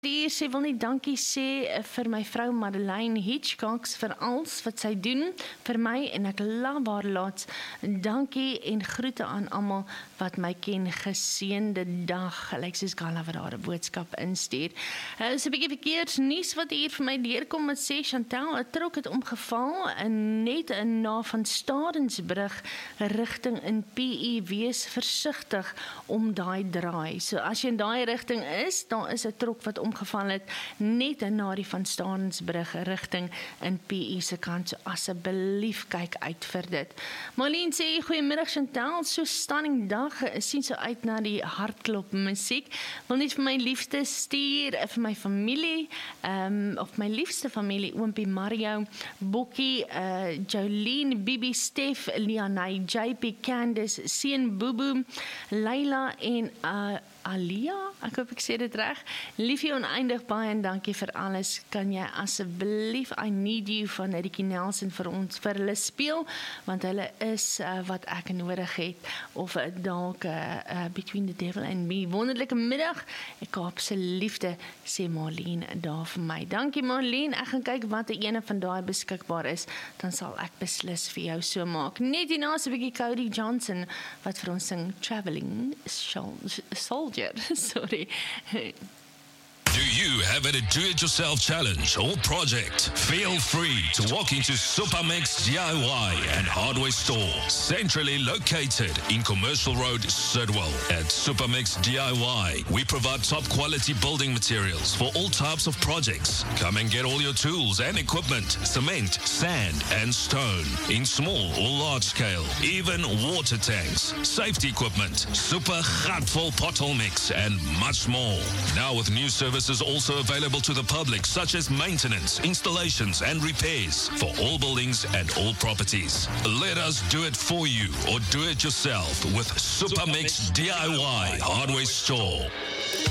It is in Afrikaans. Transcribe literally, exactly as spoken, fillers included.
Die sy wil nie dankie sê vir my vrou Madeleine Hitchcocks vir alles wat sy doen vir my en ek love haar lots. Dankie en groete aan almal wat my ken. Geseënde dag. Lyk soos Gala wat daar 'n boodskap instuur. Uh, so 'n bietjie verkeerd nuus wat hier vir my deurkom met sê Chantal, 'n trok het omgeval en net in na van Stadensbrug rigting in P E. Wees versigtig om daai draai. So as jy in daai rigting is, dan is 'n trok wat omgeval het net na die van Stadensbrug rigting in P E se kant. So asseblief kyk uit vir dit. Marlene sê goeiemiddag Chantal, so stunning dag, sien so uit na die hartklop musiek. Wil net vir my liefste stuur vir my familie, um, of my liefste familie, oompie Mario, Bokkie, uh, Jolene, Bibi, Stef, Lianai, J P, Candice, Sien, Bubu, Leila en uh, Alia, ek hoop ek sê dit reg. Liefie oneindig baie en dankie vir alles. Kan jy asseblief I Need You van Ricky Nelson vir ons vir hulle speel, want hulle is uh, wat ek nodig het, of uh, dalk uh, uh, Between the Devil and Me. Wonderlike middag, ek hoop se liefde, sê Marlene daar vir my. Dankie Marlene, ek gaan kyk wat die ene van daai beskikbaar is, dan sal ek beslis vir jou so maak. Net hierna so 'n bietjie Cody Johnson, wat vir ons sing Traveling Soldier. Sorry. Do you have a do-it-yourself challenge or project? Feel free to walk into Supermix D I Y and Hardware Store, centrally located in Commercial Road, Sidwell. At Supermix D I Y, we provide top-quality building materials for all types of projects. Come and get all your tools and equipment, cement, sand, and stone, in small or large scale, even water tanks, safety equipment, super gatvol pothole mix, and much more. Now with new services also available to the public, such as maintenance, installations, and repairs for all buildings and all properties. Let us do it for you or do it yourself with Supermix D I Y Hardware Store.